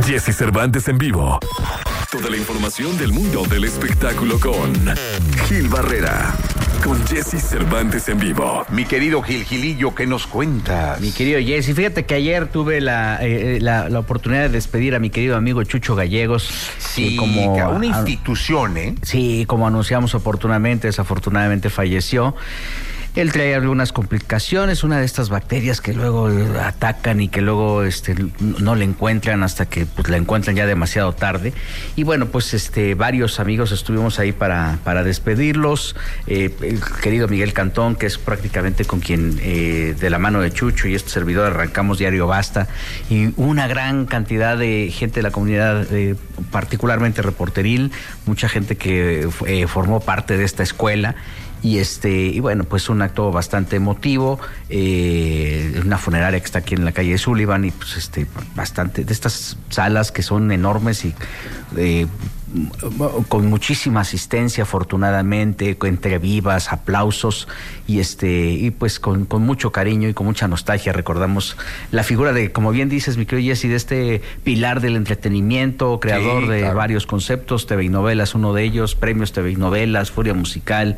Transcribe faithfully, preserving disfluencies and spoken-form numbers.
Jesse Cervantes en vivo. Toda la información del mundo del espectáculo con Gil Barrera. Con Jesse Cervantes en vivo. Mi querido Gil Gilillo, ¿qué nos cuentas? Mi querido Jesse, fíjate que ayer tuve la, eh, la, la oportunidad de despedir a mi querido amigo Chucho Gallegos. Sí, como una institución, ¿eh? Sí, como anunciamos oportunamente, desafortunadamente falleció. Él trae algunas complicaciones, una de estas bacterias que luego atacan y que luego este, no le encuentran hasta que pues, la encuentran ya demasiado tarde. Y bueno, pues este, varios amigos estuvimos ahí para, para despedirlos. Eh, el querido Miguel Cantón, que es prácticamente con quien eh, de la mano de Chucho y este servidor arrancamos Diario Basta. Y una gran cantidad de gente de la comunidad, eh, particularmente reporteril, mucha gente que eh, formó parte de esta escuela. Y este y bueno, pues un acto bastante emotivo, eh, una funeraria que está aquí en la calle Sullivan y pues este bastante de estas salas que son enormes y eh, con muchísima asistencia, afortunadamente, entre vivas, aplausos y este y pues con, con mucho cariño y con mucha nostalgia recordamos la figura de, como bien dices, mi querido Jesse, de este pilar del entretenimiento, creador sí, de claro. varios conceptos, T V y novelas, uno de ellos, premios T V y novelas, Furia Musical,